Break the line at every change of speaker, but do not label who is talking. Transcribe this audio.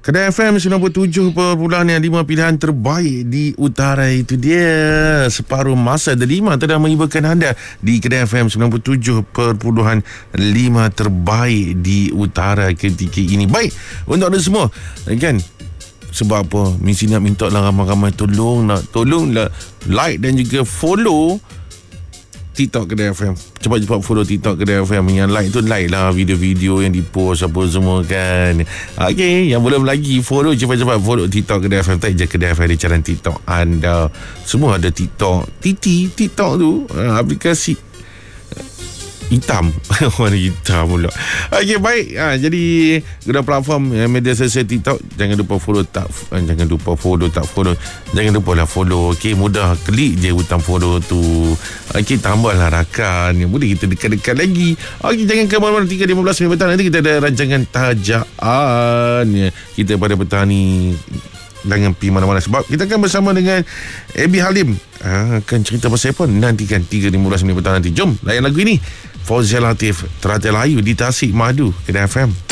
Kedai FM 97.5 pilihan terbaik di utara. Itu dia separuh masa delima telah mengibarkan anda di Kedai FM 97.5 terbaik di utara ketika ini. Baik untuk anda semua kan. Sebab apa? Mesti nak minta lah ramai-ramai tolonglah like dan juga follow TikTok Kedai FM. Cepat-cepat follow TikTok Kedai FM. Yang like tu like lah video-video yang dipost apa semua kan. Okey, yang belum lagi follow, cepat-cepat follow TikTok Kedai FM. Tak je Kedai FM di channel TikTok anda. Semua ada TikTok. TikTok tu aplikasi hitam. Warna hitam pula. Okey, baik. Jadi guna platform media sosial TikTok, jangan lupa follow. Jangan lupa lah follow. Okey, mudah klik je butang follow tu. Okey, tambahlah rakan. Boleh kita dekat-dekat lagi. Okey, jangan ke mana-mana. 3.15 petang nanti kita ada rancangan tajaan kita pada petang ni. Jangan pergi mana-mana sebab kita akan bersama dengan Abby Halim. Akan cerita pasal apa? Nantikan 3.15 petang nanti. Jom layan lagu ini. Fauzia Latif, Teratai Layu di Tasik Madu, Kedai FM.